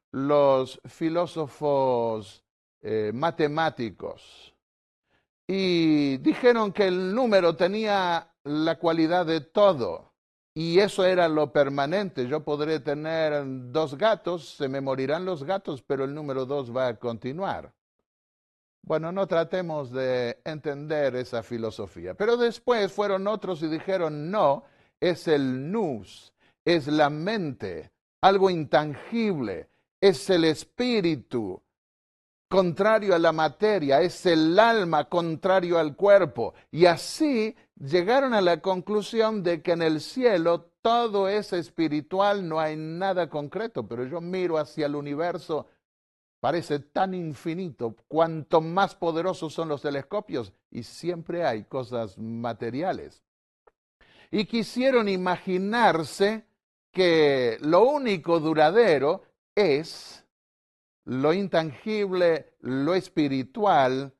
los filósofos matemáticos y dijeron que el número tenía la cualidad de todo y eso era lo permanente. Yo podré tener 2 gatos, se me morirán los gatos, pero el número 2 va a continuar. Bueno, no tratemos de entender esa filosofía. Pero después fueron otros y dijeron, no, es el nous, es la mente, algo intangible, es el espíritu, contrario a la materia, es el alma contrario al cuerpo. Y así llegaron a la conclusión de que en el cielo todo es espiritual, no hay nada concreto. Pero yo miro hacia el universo, parece tan infinito, cuanto más poderosos son los telescopios, y siempre hay cosas materiales. Y quisieron imaginarse que lo único duradero es lo intangible, lo espiritual,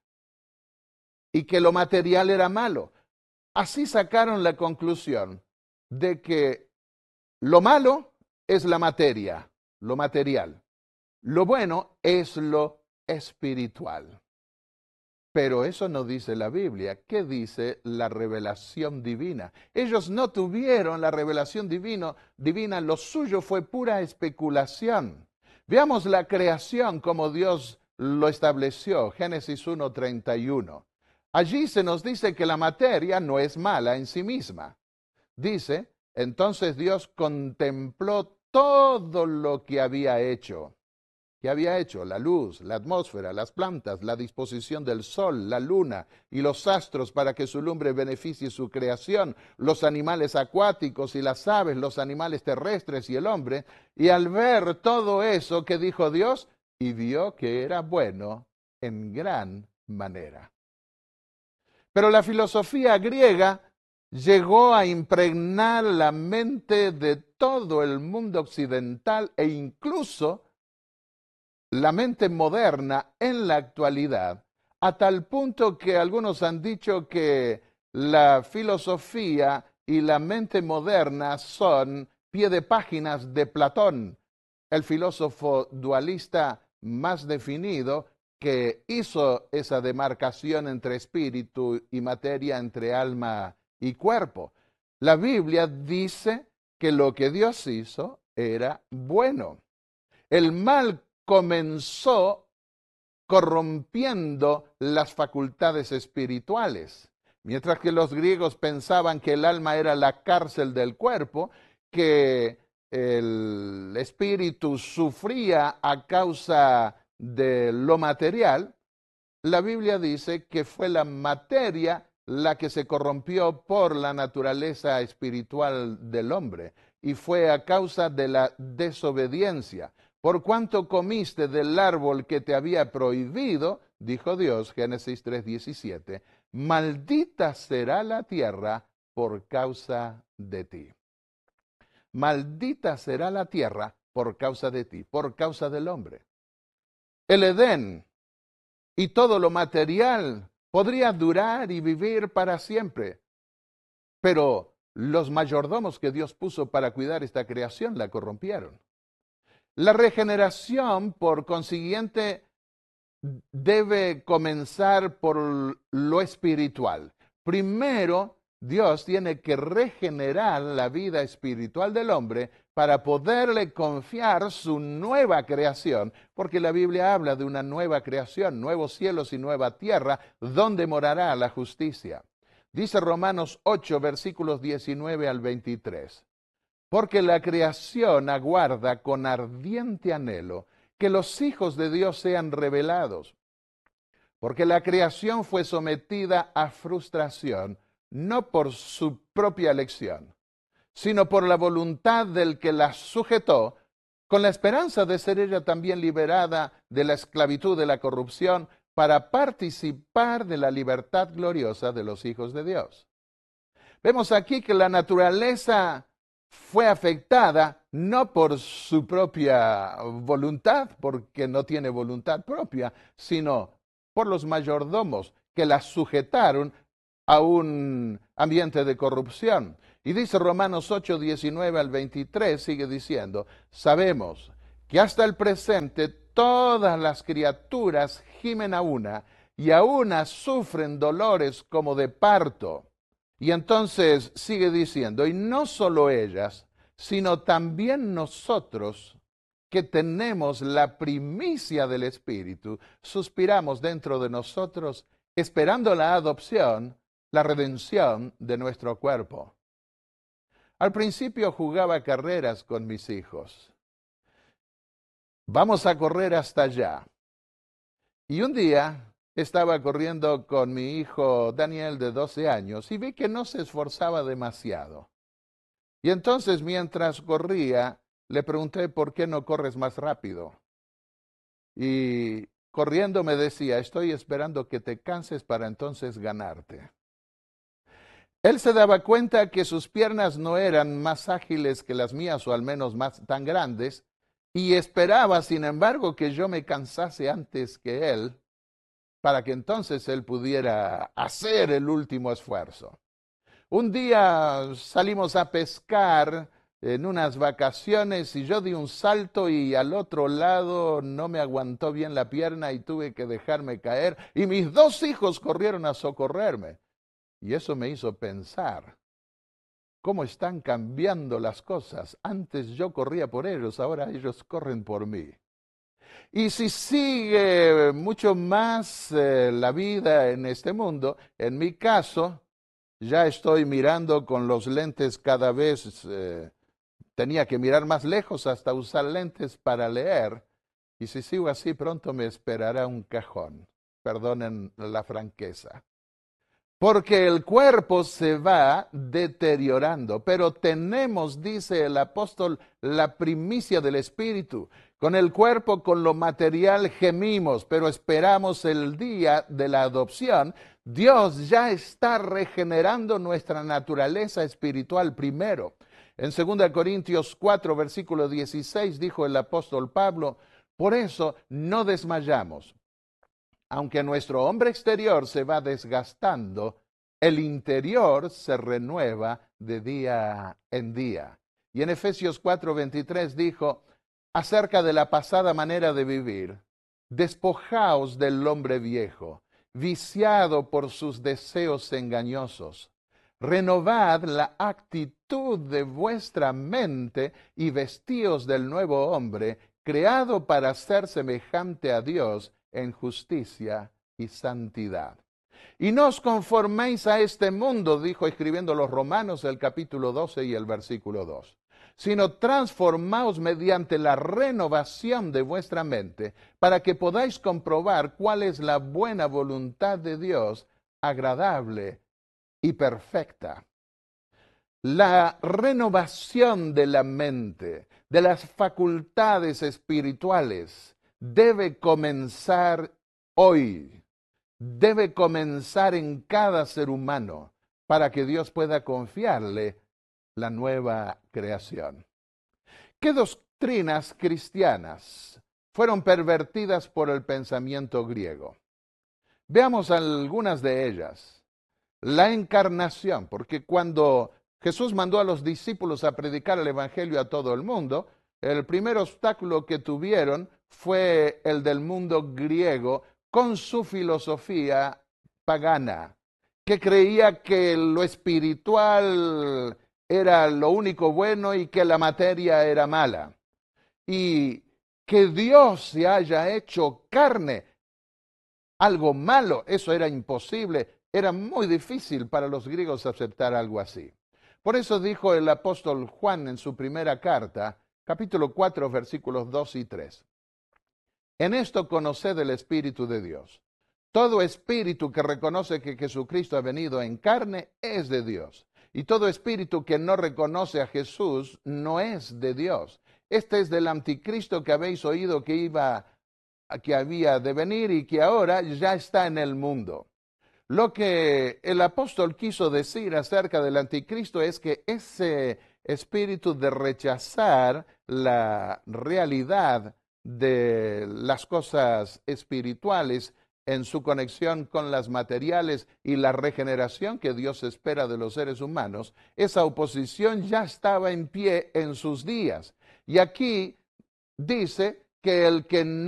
y que lo material era malo. Así sacaron la conclusión de que lo malo es la materia, lo material. Lo bueno es lo espiritual. Pero eso no dice la Biblia. ¿Qué dice la revelación divina? Ellos no tuvieron la revelación divina, lo suyo fue pura especulación. Veamos la creación como Dios lo estableció, Génesis 1:31. Allí se nos dice que la materia no es mala en sí misma. Dice, entonces Dios contempló todo lo que había hecho. ¿Qué había hecho? La luz, la atmósfera, las plantas, la disposición del sol, la luna y los astros para que su lumbre beneficie su creación, los animales acuáticos y las aves, los animales terrestres y el hombre. Y al ver todo eso, ¿qué dijo Dios? Y vio que era bueno en gran manera. Pero la filosofía griega llegó a impregnar la mente de todo el mundo occidental e incluso la mente moderna en la actualidad, a tal punto que algunos han dicho que la filosofía y la mente moderna son pie de páginas de Platón, el filósofo dualista más definido que hizo esa demarcación entre espíritu y materia, entre alma y cuerpo. La Biblia dice que lo que Dios hizo era bueno. El mal comenzó corrompiendo las facultades espirituales. Mientras que los griegos pensaban que el alma era la cárcel del cuerpo, que el espíritu sufría a causa de lo material, la Biblia dice que fue la materia la que se corrompió por la naturaleza espiritual del hombre, y fue a causa de la desobediencia. Por cuanto comiste del árbol que te había prohibido, dijo Dios, Génesis 3:17, maldita será la tierra por causa de ti. Maldita será la tierra por causa de ti, por causa del hombre. El Edén y todo lo material podría durar y vivir para siempre, pero los mayordomos que Dios puso para cuidar esta creación la corrompieron. La regeneración, por consiguiente, debe comenzar por lo espiritual. Primero, Dios tiene que regenerar la vida espiritual del hombre para poderle confiar su nueva creación, porque la Biblia habla de una nueva creación, nuevos cielos y nueva tierra, donde morará la justicia. Dice Romanos 8, versículos 19 al 23. Porque la creación aguarda con ardiente anhelo que los hijos de Dios sean revelados. Porque la creación fue sometida a frustración, no por su propia elección, sino por la voluntad del que la sujetó, con la esperanza de ser ella también liberada de la esclavitud de la corrupción, para participar de la libertad gloriosa de los hijos de Dios. Vemos aquí que la naturaleza fue afectada no por su propia voluntad, porque no tiene voluntad propia, sino por los mayordomos que la sujetaron a un ambiente de corrupción. Y dice Romanos 8, 19 al 23, sigue diciendo, sabemos que hasta el presente todas las criaturas gimen a una y a una sufren dolores como de parto. Y entonces sigue diciendo, y no solo ellas, sino también nosotros que tenemos la primicia del Espíritu, suspiramos dentro de nosotros esperando la adopción, la redención de nuestro cuerpo. Al principio jugaba carreras con mis hijos. Vamos a correr hasta allá. Y un día estaba corriendo con mi hijo Daniel de 12 años y vi que no se esforzaba demasiado. Y entonces mientras corría, le pregunté por qué no corres más rápido. Y corriendo me decía, estoy esperando que te canses para entonces ganarte. Él se daba cuenta que sus piernas no eran más ágiles que las mías, o al menos más tan grandes, y esperaba, sin embargo, que yo me cansase antes que él, para que entonces él pudiera hacer el último esfuerzo. Un día salimos a pescar en unas vacaciones y yo di un salto y al otro lado no me aguantó bien la pierna y tuve que dejarme caer y mis dos hijos corrieron a socorrerme. Y eso me hizo pensar cómo están cambiando las cosas. Antes yo corría por ellos, ahora ellos corren por mí. Y si sigue mucho más la vida en este mundo, en mi caso, ya estoy mirando con los lentes cada vez, tenía que mirar más lejos hasta usar lentes para leer. Y si sigo así, pronto me esperará un cajón. Perdonen la franqueza. Porque el cuerpo se va deteriorando, pero tenemos, dice el apóstol, la primicia del Espíritu. Con el cuerpo, con lo material gemimos, pero esperamos el día de la adopción. Dios ya está regenerando nuestra naturaleza espiritual primero. En 2 Corintios 4, versículo 16, dijo el apóstol Pablo, por eso no desmayamos. Aunque nuestro hombre exterior se va desgastando, el interior se renueva de día en día. Y en Efesios 4:23 dijo, acerca de la pasada manera de vivir, despojaos del hombre viejo, viciado por sus deseos engañosos. Renovad la actitud de vuestra mente y vestíos del nuevo hombre, creado para ser semejante a Dios en justicia y santidad. Y no os conforméis a este mundo, dijo escribiendo los Romanos el capítulo 12 y el versículo 2, sino transformaos mediante la renovación de vuestra mente, para que podáis comprobar cuál es la buena voluntad de Dios, agradable y perfecta. La renovación de la mente, de las facultades espirituales, debe comenzar hoy, debe comenzar en cada ser humano para que Dios pueda confiarle la nueva creación. ¿Qué doctrinas cristianas fueron pervertidas por el pensamiento griego? Veamos algunas de ellas. La encarnación, porque cuando Jesús mandó a los discípulos a predicar el Evangelio a todo el mundo, el primer obstáculo que tuvieron fue el del mundo griego con su filosofía pagana, que creía que lo espiritual era lo único bueno y que la materia era mala. Y que Dios se haya hecho carne, algo malo, eso era imposible, era muy difícil para los griegos aceptar algo así. Por eso dijo el apóstol Juan en su primera carta, capítulo 4, versículos 2 y 3. En esto conoced el Espíritu de Dios. Todo espíritu que reconoce que Jesucristo ha venido en carne es de Dios. Y todo espíritu que no reconoce a Jesús no es de Dios. Este es del anticristo que habéis oído que había de venir y que ahora ya está en el mundo. Lo que el apóstol quiso decir acerca del anticristo es que ese espíritu de rechazar la realidad de las cosas espirituales en su conexión con las materiales y la regeneración que Dios espera de los seres humanos, esa oposición ya estaba en pie en sus días. Y aquí dice que el que